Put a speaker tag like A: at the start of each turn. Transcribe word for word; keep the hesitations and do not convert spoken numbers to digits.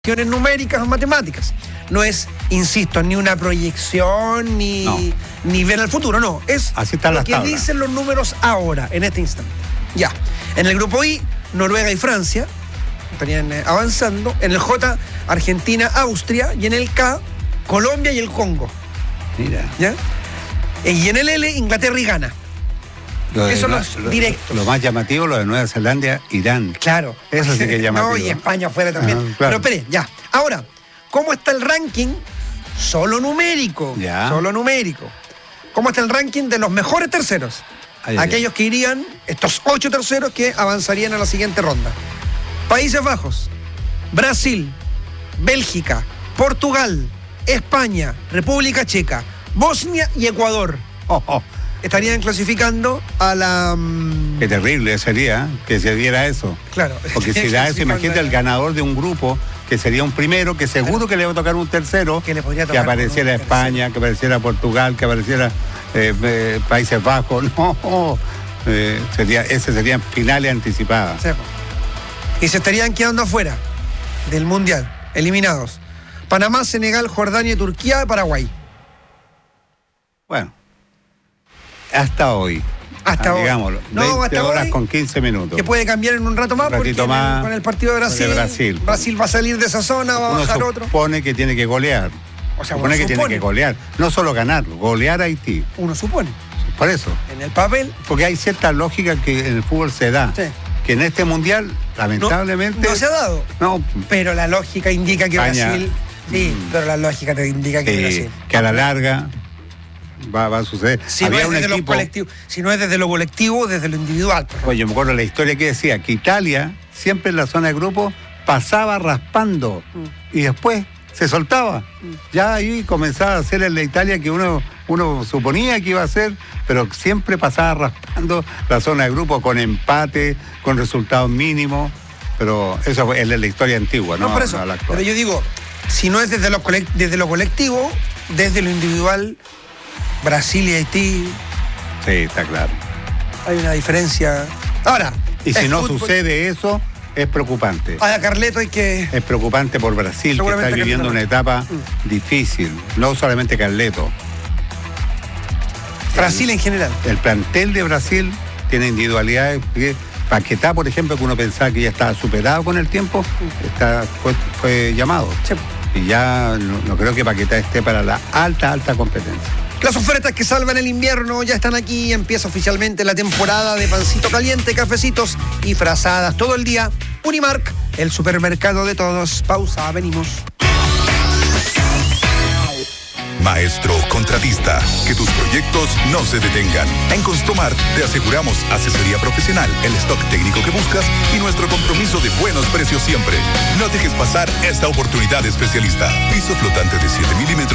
A: numéricas o matemáticas. No es, insisto, ni una proyección ni,
B: no.
A: ni ver al futuro, no. Es
B: Así están
A: lo
B: las
A: que
B: tablas.
A: dicen los números ahora, en este instante. Ya. En el grupo I, Noruega y Francia estarían eh, avanzando. En el J, Argentina, Austria. Y en el K, Colombia y el Congo.
B: Mira.
A: ¿Ya? Y en el L, Inglaterra y Ghana.
B: Lo de,
A: Eso
B: lo,
A: no es
B: lo,
A: directo.
B: Lo más llamativo, lo de Nueva Zelanda, Irán.
A: Claro.
B: Eso sí que es llamativo.
A: No, y España afuera también.
B: Ah, claro.
A: Pero espere, ya. Ahora, ¿cómo está el ranking? Solo numérico.
B: Ya.
A: Solo numérico. ¿Cómo está el ranking de los mejores terceros?
B: Ay,
A: Aquellos
B: ay.
A: que irían, estos ocho terceros que avanzarían a la siguiente ronda. Países Bajos, Brasil, Bélgica, Portugal, España, República Checa, Bosnia y Ecuador.
B: Oh, oh,
A: Estarían clasificando a la... mm,
B: qué terrible sería que se diera eso.
A: Claro.
B: Porque si da eso, imagínate el ganador de un grupo que sería un primero, que seguro que le va a tocar un tercero,
A: Que le podría
B: que
A: tocar
B: apareciera
A: un
B: España, que apareciera Portugal, que apareciera eh, eh, Países Bajos. No, eh, sería, ese serían finales anticipadas.
A: Sí, po. Y se estarían quedando afuera del Mundial, eliminados. Panamá, Senegal, Jordania, Turquía, Paraguay.
B: Bueno, hasta hoy.
A: Hasta
B: ah,
A: hoy.
B: Digámoslo,
A: No,
B: veinte
A: hasta
B: horas
A: hoy,
B: con quince minutos.
A: Que puede cambiar en un rato más
B: Un ratito
A: porque en el-
B: más,
A: con el partido de Brasil,
B: porque Brasil.
A: Brasil va a salir de esa zona, va a
B: Uno
A: bajar otro.
B: supone que tiene que golear.
A: O sea,
B: supone
A: uno
B: que tiene
A: supone.
B: que golear. No solo ganar, golear a Haití.
A: Uno supone.
B: Por eso.
A: En el papel,
B: Porque hay cierta lógica que en el fútbol se da.
A: Sí.
B: Que en este mundial,
A: no,
B: lamentablemente.
A: no se ha dado.
B: No,
A: Pero la lógica indica que
B: España.
A: Brasil... Sí,
B: Mm.
A: pero la lógica te indica que
B: eh,
A: Brasil...
B: que a la larga va, va a suceder.
A: Si no,
B: Había
A: es
B: un
A: desde lo
B: equipo.
A: colectivo, si no es desde lo colectivo, desde lo individual. por ejemplo.
B: Oye, yo me acuerdo la historia que decía que Italia, siempre en la zona de grupo, pasaba raspando
A: Mm.
B: y después se soltaba. Ya ahí comenzaba a hacer en la Italia que uno, uno suponía que iba a hacer, pero siempre pasaba raspando la zona de grupo con empate, con resultados mínimos. Pero eso fue- es la historia antigua, ¿no?
A: No, por eso.
B: No la actual.
A: Pero yo digo, si no es desde lo, colec- desde lo colectivo, desde lo individual, Brasil y Haití,
B: Sí, está claro.
A: hay una diferencia. Ahora,
B: Y si
A: es
B: no
A: fútbol.
B: sucede eso, es preocupante.
A: A Carleto hay que...
B: Es preocupante por Brasil, que
A: Seguramente
B: está viviendo
A: Carleto.
B: una etapa difícil. No solamente Carleto.
A: Brasil en general.
B: El plantel de Brasil tiene individualidades. que Paquetá, por ejemplo, que uno pensaba que ya estaba superado con el tiempo, está, fue, fue llamado.
A: Sí.
B: Y ya no, no creo que Paquetá esté para la alta, alta competencia.
A: Las ofertas que salvan el invierno ya están aquí. Empieza oficialmente la temporada de pancito caliente, cafecitos y frazadas todo el día. Unimark, el supermercado de todos. Pausa, venimos.
C: Maestro contratista, que tus proyectos no se detengan. En Construmart te aseguramos asesoría profesional, el stock técnico que buscas y nuestro compromiso de buenos precios siempre. No dejes pasar esta oportunidad especialista. Piso flotante de siete milímetros